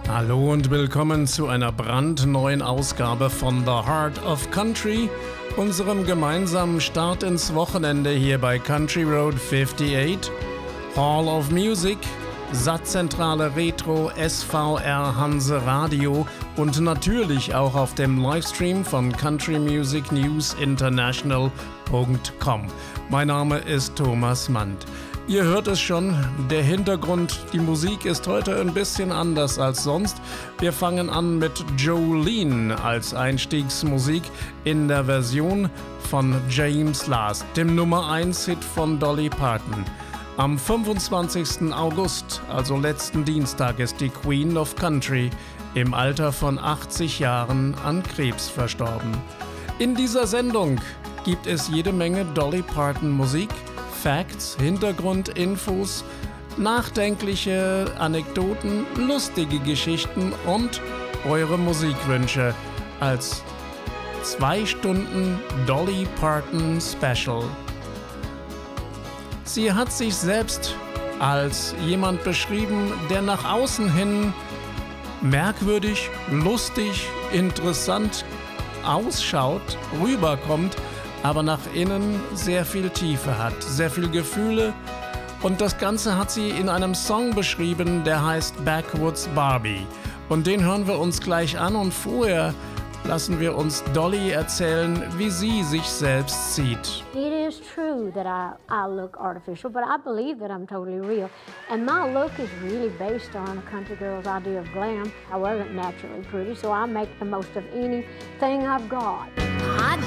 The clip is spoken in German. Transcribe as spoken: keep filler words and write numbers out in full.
Hallo und willkommen zu einer brandneuen Ausgabe von The Heart of Country, unserem gemeinsamen Start ins Wochenende hier bei Country Road achtundfünfzig, Hall of Music, Satzzentrale Retro, S V R Hanse Radio und natürlich auch auf dem Livestream von country music news international punkt com. Mein Name ist Thomas Mandt. Ihr hört es schon, der Hintergrund, die Musik ist heute ein bisschen anders als sonst. Wir fangen an mit Jolene als Einstiegsmusik in der Version von James Last, dem Nummer eins Hit von Dolly Parton. Am fünfundzwanzigsten August, also letzten Dienstag, ist die Queen of Country im Alter von achtzig Jahren an Krebs verstorben. In dieser Sendung gibt es jede Menge Dolly Parton Musik, Facts, Hintergrundinfos, nachdenkliche Anekdoten, lustige Geschichten und eure Musikwünsche als zwei Stunden Dolly Parton Special. Sie hat sich selbst als jemand beschrieben, der nach außen hin merkwürdig, lustig, interessant ausschaut, rüberkommt, aber nach innen sehr viel Tiefe hat, sehr viel Gefühle. Und das Ganze hat sie in einem Song beschrieben, der heißt Backwoods Barbie. Und den hören wir uns gleich an und vorher lassen wir uns Dolly erzählen, wie sie sich selbst sieht. It is true that I, I look artificial, but I believe that I'm totally real. And my look is really based on a country girl's idea of glam. I wasn't naturally pretty, so I make the most of anything I've got.